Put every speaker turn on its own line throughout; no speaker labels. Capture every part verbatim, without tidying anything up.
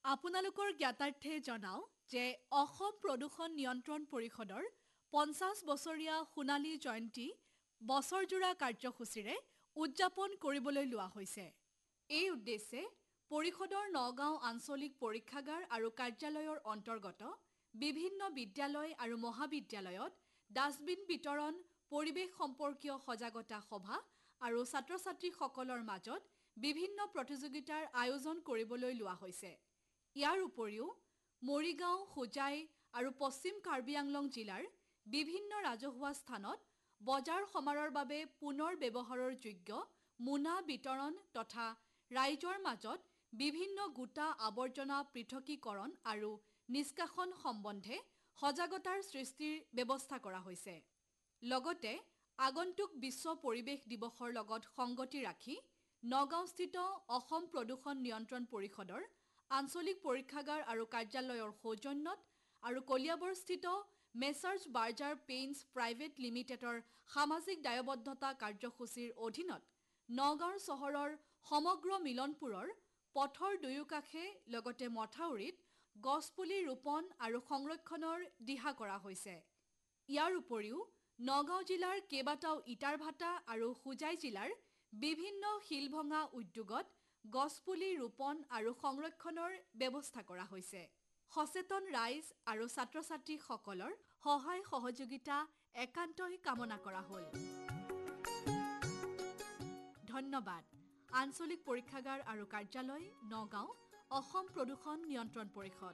আপোনালোকৰ জ্ঞাতাৰ্থে জনাওঁ যে অসম প্ৰদূষণ নিয়ন্ত্ৰণ পৰিষদৰ পঞ্চাছ বছৰীয়া সোণালী জয়ন্তী বছৰজোৰা কাৰ্যসূচীৰে উদযাপন কৰিবলৈ লোৱা হৈছে। এই উদ্দেশ্যে পৰিষদৰ নগাঁও আঞ্চলিক পৰীক্ষাগাৰ আৰু কাৰ্যালয়ৰ অন্তৰ্গত বিভিন্ন বিদ্যালয় আৰু মহাবিদ্যালয়ত ডাষ্টবিন বিতৰণ, পৰিৱেশ সম্পৰ্কীয় সজাগতা সভা আৰু ছাত্ৰ ছাত্ৰীসকলৰ মাজত বিভিন্ন প্ৰতিযোগিতাৰ আয়োজন কৰিবলৈ লোৱা হৈছে। ইয়াৰ উপৰিও মৰিগাঁও, হোজাই আৰু পশ্চিম কাৰ্বি আংলং জিলাৰ বিভিন্ন ৰাজহুৱা স্থানত বজাৰ সমাৰৰ বাবে পুনৰ ব্যৱহাৰৰ যোগ্য মোনা বিতৰণ তথা ৰাইজৰ মাজত বিভিন্ন গোটা আৱৰ্জনা পৃথকীকৰণ আৰু নিষ্কাশন সম্বন্ধে সজাগতাৰ সৃষ্টিৰ ব্যৱস্থা কৰা হৈছে। লগতে আগন্তুক বিশ্ব পৰিৱেশ দিৱসৰ লগত সংগতি ৰাখি নগাঁওস্থিত অসম প্ৰদূষণ নিয়ন্ত্ৰণ পৰিষদৰ আঞ্চলিক পৰীক্ষাগাৰ আৰু কাৰ্যালয়ৰ সৌজন্যত আৰু কলিয়াবৰস্থিত মেছাৰ্ছ বাৰ্জাৰ পেইণ্টছ প্ৰাইভেট লিমিটেডৰ সামাজিক দায়বদ্ধতা কাৰ্যসূচীৰ অধীনত নগাঁও চহৰৰ সমগ্ৰ মিলনপুৰৰ পথৰ দুয়োকাষে লগতে মথাউৰিত গছপুলি ৰোপণ আৰু সংৰক্ষণৰ দিহা কৰা হৈছে। ইয়াৰ উপৰিও নগাঁও জিলাৰ কেইবাটাও ইটাৰ ভাটা আৰু হোজাই জিলাৰ বিভিন্ন শিলভঙা উদ্যোগত গছপুলি ৰোপণ আৰু সংৰক্ষণৰ ব্যৱস্থা কৰা হৈছে। সচেতন ৰাইজ আৰু ছাত্ৰ ছাত্ৰীসকলৰ সহায় সহযোগিতা একান্তই কামনা কৰা হ'ল। ধন্যবাদ। আঞ্চলিক পৰীক্ষাগাৰ আৰু কাৰ্যালয়, নগাঁও, অসম প্ৰদূষণ নিয়ন্ত্ৰণ পৰিষদ।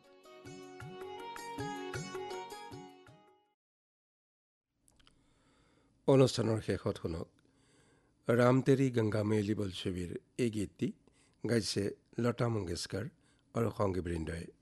অনুষ্ঠানৰ শেষত শুনক ৰাম তেৰি গংগা মেলি বলছবিৰ এই গীতটি গাইছে লতা মংগেশকাৰ আৰু সংগীবৃন্দই।